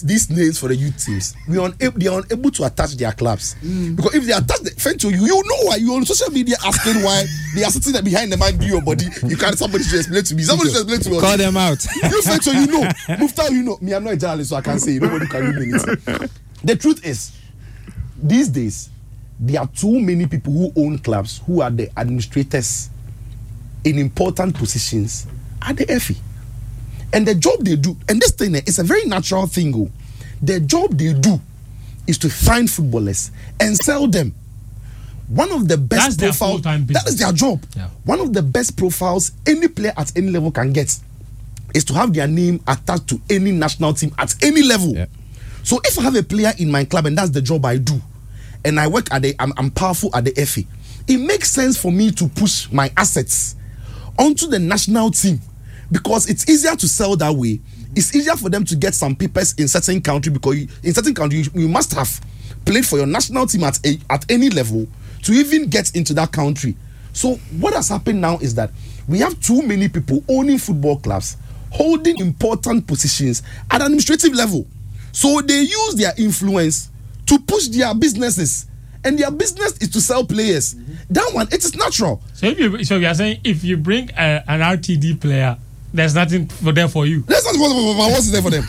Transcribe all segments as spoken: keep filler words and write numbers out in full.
these names for the youth teams, we are unable, they are unable to attach their clubs. Mm. Because if they attach the Fento, you, you know why. You on social media asking why they are sitting there behind the mic, be your body. You can't, somebody should explain to me. Somebody should explain to me. Call them out. You Fento, you know. Mufta, you know. Me, I'm not a journalist, so I can't say. Nobody can read me anything. The truth is, these days, there are too many people who own clubs who are the administrators in important positions at the F A. And the job they do, and this thing is a very natural thing. Oh. The job they do is to find footballers and sell them. One of the best That's profiles, that is their job. Yeah. One of the best profiles any player at any level can get is to have their name attached to any national team at any level. Yeah. So if I have a player in my club and that's the job I do, and I work at the, I'm, I'm powerful at the F A, it makes sense for me to push my assets onto the national team. Because it's easier to sell that way. It's easier for them to get some papers in certain country, because you, in certain country you, you must have played for your national team at a, at any level to even get into that country. So what has happened now is that we have too many people owning football clubs, holding important positions at administrative level. So they use their influence to push their businesses, and their business is to sell players. Mm-hmm. That one, it is natural. So if you so you are saying if you bring a, an R T D player, there's nothing for there for you. There's nothing for what's there for them.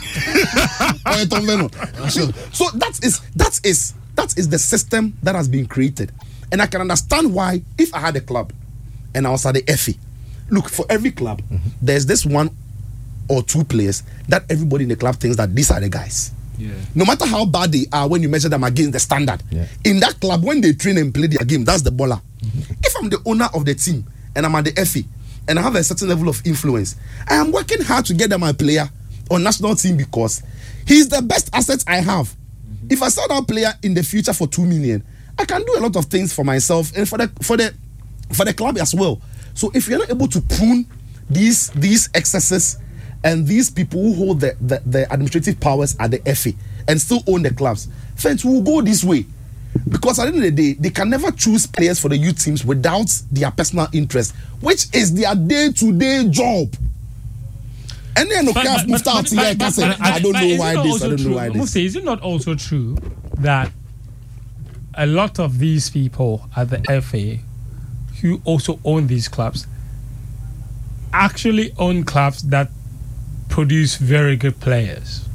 so, so that is that is that is the system that has been created, and I can understand why. If I had a club and I was at the F A, look, for every club, mm-hmm. there's this one or two players that everybody in the club thinks that these are the guys. Yeah. No matter how bad they are when you measure them against the standard, yeah. in that club when they train and play their game, that's the baller. Mm-hmm. If I'm the owner of the team and I'm at the F A and I have a certain level of influence, I am working hard to get them my player on national team because he's the best asset I have. Mm-hmm. If I sell that player in the future for two million, I can do a lot of things for myself and for the for the for the club as well. So if you're not able to prune these these excesses and these people who hold the, the, the administrative powers at the F A and still own the clubs, friends, will go this way. Because at the end of the day, they can never choose players for the youth teams without their personal interest, which is their day-to-day job. And then okay, I've moved out here. I don't know why this, I don't know why this. Mufti, is it not also true that a lot of these people at the F A who also own these clubs actually own clubs that produce very good players?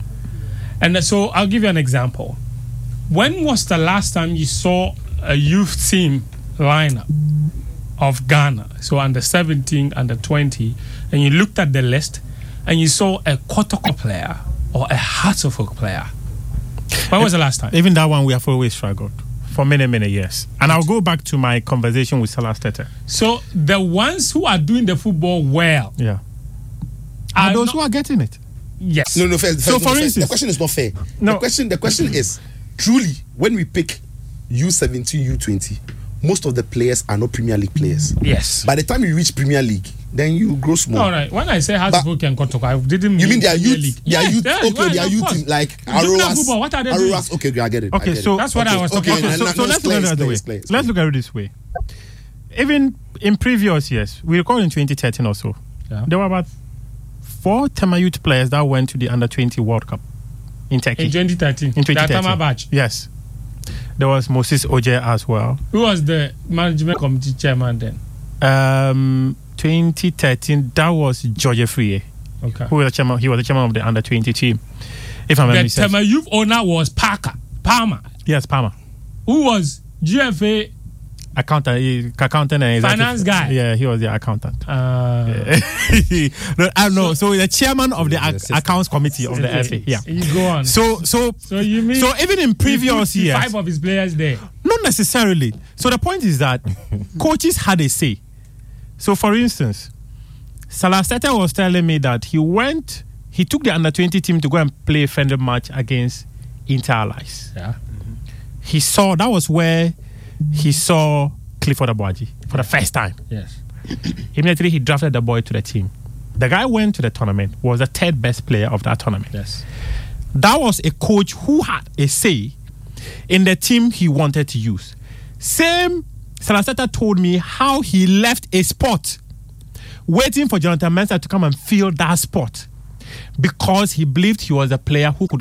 And so I'll give you an example. When was the last time you saw a youth team lineup of Ghana, so under seventeen, under twenty, and you looked at the list and you saw a Kotoko player or a Hatsufuk player? When was the last time? Even that one we have always struggled for many, many years. And I'll go back to my conversation with Salah Stete. So the ones who are doing the football well, yeah, are, are those not, who are getting it. Yes. No, no, fair, so fair, for no, instance, the question is not fair. No. The question, the question is, truly, when we pick U seventeen, U twenty, most of the players are not Premier League players. Yes. By the time you reach Premier League, then you grow small. All right. When I say Hatsufuk and Kotoko, I didn't mean you mean they are Premier youth? League. They are yes, youth. Yes, okay, well, they are youth team, like Aroas. What are they Aroas, doing? okay, I get it. Okay, get so it. that's what okay, I was talking okay, about. So, so, so let's look at it this way. Let's look at it this way. Even in previous years, we recall in twenty thirteen or so, yeah. there were about four Tema youth players that went to the under twenty World Cup in Turkey. In twenty thirteen. In twenty thirteen. Tama batch. Yes. There was Moses Oje as well. Who was the management committee chairman then? Um, twenty thirteen, that was George Free. Okay. Who was the chairman? He was the chairman of the under twenty team. If I'm the Tema youth owner was Parker Palmer. Yes, Palmer. Who was G F A accountant, accountant and finance guy? Yeah, he was the accountant. Uh, yeah. no, I don't know. So the chairman of the ac- accounts committee of the F A. Yeah. You go on. So, so, so you mean? So even in previous years, five of his players there. Not necessarily. So the point is that coaches had a say. So for instance, Salah Stete was telling me that he went, he took the under twenty team to go and play a friendly match against Inter Allies. Yeah. Mm-hmm. He saw, that was where he saw Clifford Abuaji for the first time. Yes. Immediately he drafted the boy to the team. The guy went to the tournament, was the third best player of that tournament. Yes. That was a coach who had a say in the team he wanted to use. Same, Salah Stete told me how he left a spot waiting for Jonathan Mensah to come and fill that spot because he believed he was a player who could